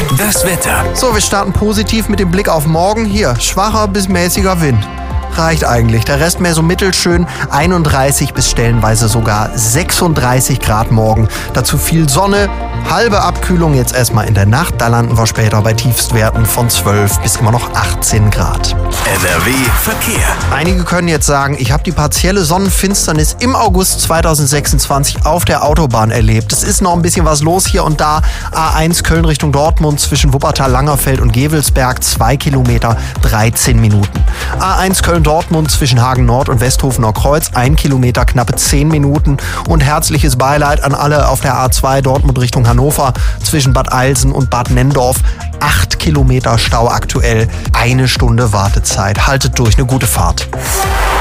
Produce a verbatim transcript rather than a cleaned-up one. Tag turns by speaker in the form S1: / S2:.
S1: Das Wetter.
S2: So, wir starten positiv mit dem Blick auf morgen. Hier, schwacher bis mäßiger Wind. Reicht eigentlich. Der Rest mehr so mittelschön. einunddreißig bis stellenweise sogar sechsunddreißig Grad morgen. Dazu viel Sonne. Halbe Abkühlung jetzt erstmal in der Nacht. Da landen wir später bei Tiefstwerten von zwölf bis immer noch achtzehn Grad.
S1: N R W Verkehr.
S2: Einige können jetzt sagen, ich habe die partielle Sonnenfinsternis im August zweitausendsechsundzwanzig auf der Autobahn erlebt. Es ist noch ein bisschen was los hier und da. A eins Köln Richtung Dortmund zwischen Wuppertal, Langerfeld und Gevelsberg, zwei Kilometer, dreizehn Minuten. A eins Köln Dortmund zwischen Hagen Nord und Westhofener Kreuz, ein Kilometer, knappe zehn Minuten. Und herzliches Beileid an alle auf der A zwei Dortmund Richtung Hannover zwischen Bad Eilsen und Bad Nenndorf. Acht Kilometer Stau aktuell, eine Stunde Wartezeit. Haltet durch, eine gute Fahrt.